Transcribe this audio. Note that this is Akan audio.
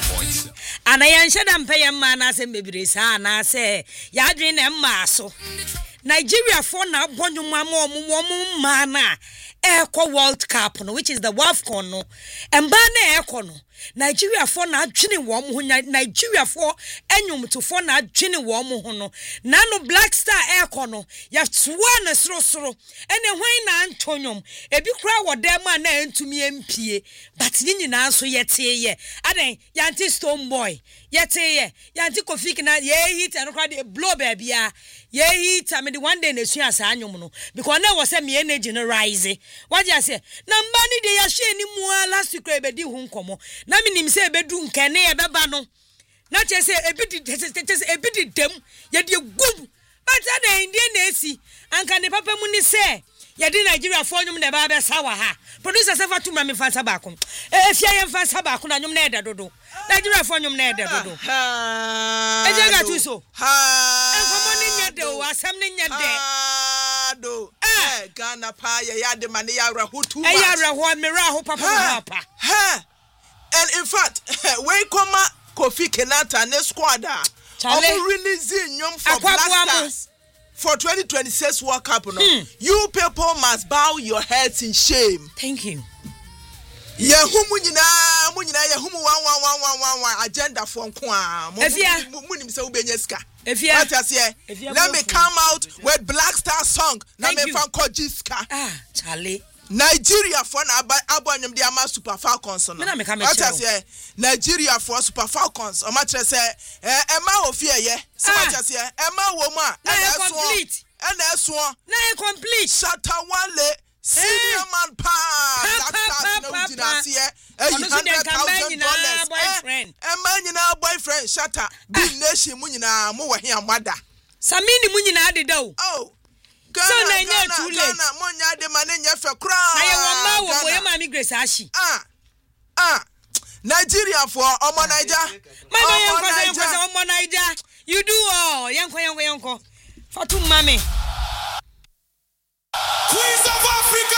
104.7. Ana yanshada mpeye mma na asem bebire sa na se ya adwen na mma so Nigeria for na bonwuma ma na Eco World Cup no, which is the WAFCON no. Emba na Eco no. Nigeria for na adwene wo mo Nigeria for enyum to for na adwene wo mo ho no. Na no Black Star Eco no. Ya toa na soro ene hwan na antonyom. Ebi kura wo dem na entumi empie. But nyina so yete ye. Aden yanti Stone Boy. Yete ye. Yanti Kofi na ye hit and kura de blow baby ya. Ye hit I mean the one day na sua sa anyom no. Because na was me energy no rise. What you say? Na mba ni de ya hye ni mu last week e be di hu nkomo. Na minim se ebedu nkene e beba no. Na che se ebidi dem ye de gum. But na ndie na esi. Anka ne papa mu ni se ye di Nigeria for nyum na ba be sawa ha. Producer se fatu ma me fansa ba ko. Efia ye fansa ba ko na nyum na eda dodo. Nigeria for nyum na eda dodo. Eje ga tu so. Ha. Enkomo ni nya de o asem ni nya de. Do Ghana pa ya de mane ya rahotu ba ya raho me raho papa ha and in fact we come Kofi Kenata ne squad releasing nyom for Black Stars for 2026 World Cup no. You people must bow your heads in shame. Thank you. Ya humu nyina ya humu 1 agenda for nko a munim se ubenye ska. Let me come out with Black Star song. Na me fan Kojiska. Charlie. Nigeria for na abanyum de ama Super Falcons no. Nigeria for Super Falcons. O ma kire se ema ofie ye. Se ma kire se ema wo mu a na eso. Na complete. Shatawale senior man pa. That's no dinasiye. $100,000. Man nyina boyfriend shatter. Big nation mu nyina mo wa hia mada. Samini mu nyina de do. Oh. So na nya too late. Na mo nya de mane nya fe kra. Na ye wo ma wo boye ma mi Grace Ashi. Nigeria for Omo Naija. Omo Naija. You do all. Yanko. Fatu mame. Queens of Africa.